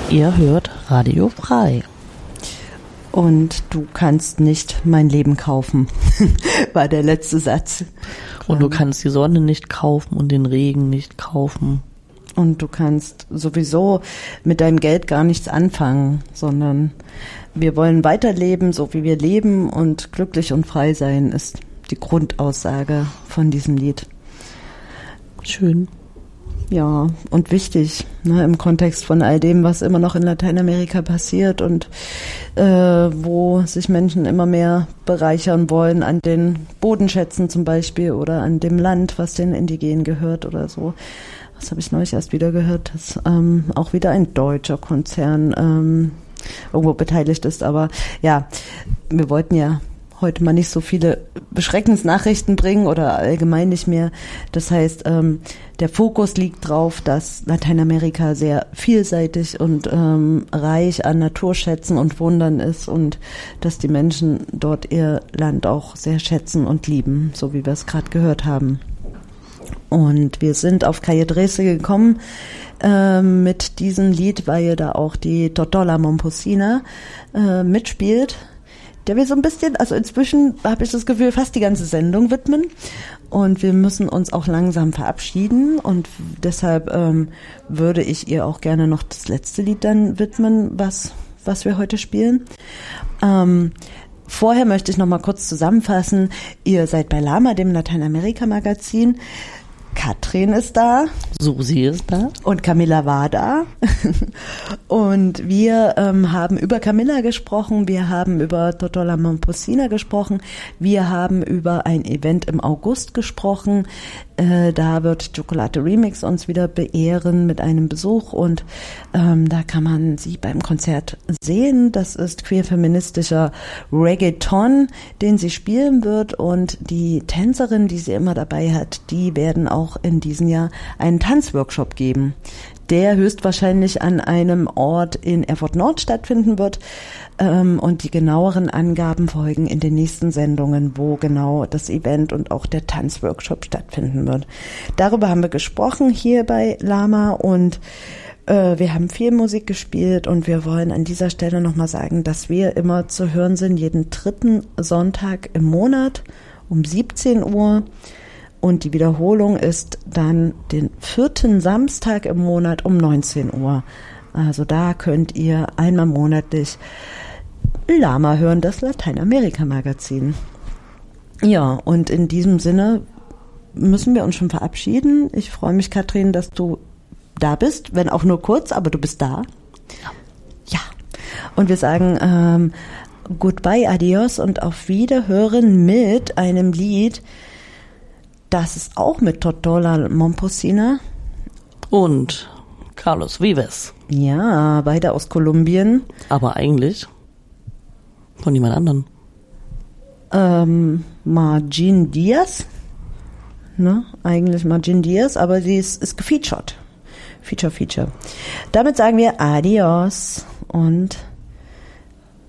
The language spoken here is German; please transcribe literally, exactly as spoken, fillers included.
Ihr hört Radio Frei. Und du kannst nicht mein Leben kaufen, war der letzte Satz. Und du kannst die Sonne nicht kaufen und den Regen nicht kaufen. Und du kannst sowieso mit deinem Geld gar nichts anfangen, sondern wir wollen weiterleben, so wie wir leben, und glücklich und frei sein ist die Grundaussage von diesem Lied. Schön. Ja, und wichtig, ne, im Kontext von all dem, was immer noch in Lateinamerika passiert und äh, wo sich Menschen immer mehr bereichern wollen an den Bodenschätzen zum Beispiel oder an dem Land, was den Indigenen gehört oder so. Das habe ich neulich erst wieder gehört, dass ähm, auch wieder ein deutscher Konzern ähm, irgendwo beteiligt ist. Aber ja, wir wollten ja heute mal nicht so viele Beschreckensnachrichten bringen oder allgemein nicht mehr. Das heißt, ähm, der Fokus liegt drauf, dass Lateinamerika sehr vielseitig und ähm, reich an Naturschätzen und Wundern ist und dass die Menschen dort ihr Land auch sehr schätzen und lieben, so wie wir es gerade gehört haben. Und wir sind auf Calle Drese gekommen äh, mit diesem Lied, weil da auch die Totola Momposina äh, mitspielt, der wir so ein bisschen, also inzwischen habe ich das Gefühl, fast die ganze Sendung widmen. Und wir müssen uns auch langsam verabschieden. Und deshalb ähm, würde ich ihr auch gerne noch das letzte Lied dann widmen, was, was wir heute spielen. Ähm, vorher möchte ich noch mal kurz zusammenfassen. Ihr seid bei Lama, dem Lateinamerika-Magazin. Katrin ist da. Susi ist da. Und Camilla war da. Und wir ähm, haben über Camilla gesprochen, wir haben über Totola Momposina gesprochen, wir haben über ein Event im August gesprochen. Äh, da wird Chocolate Remix uns wieder beehren mit einem Besuch und ähm, da kann man sie beim Konzert sehen. Das ist queer-feministischer Reggaeton, den sie spielen wird, und die Tänzerin, die sie immer dabei hat, die werden auch in diesem Jahr einen Tanzworkshop geben, der höchstwahrscheinlich an einem Ort in Erfurt Nord stattfinden wird. Ähm, und die genaueren Angaben folgen in den nächsten Sendungen, wo genau das Event und auch der Tanzworkshop stattfinden wird. Darüber haben wir gesprochen hier bei Lama und äh, wir haben viel Musik gespielt und wir wollen an dieser Stelle nochmal sagen, dass wir immer zu hören sind, jeden dritten Sonntag im Monat um siebzehn Uhr. Und die Wiederholung ist dann den vierten Samstag im Monat um neunzehn Uhr. Also da könnt ihr einmal monatlich Lama hören, das Lateinamerika-Magazin. Ja, und in diesem Sinne müssen wir uns schon verabschieden. Ich freue mich, Katrin, dass du da bist, wenn auch nur kurz, aber du bist da. Ja. Ja. Und wir sagen ähm, Goodbye, Adios und auf Wiederhören mit einem Lied, das ist auch mit Totola Momposina. Und Carlos Vives. Ja, beide aus Kolumbien. Aber eigentlich von jemand anderen. Ähm, Margin Diaz. Ne, eigentlich Margin Diaz, aber sie ist, ist gefeatured. Feature, Feature. Damit sagen wir Adios und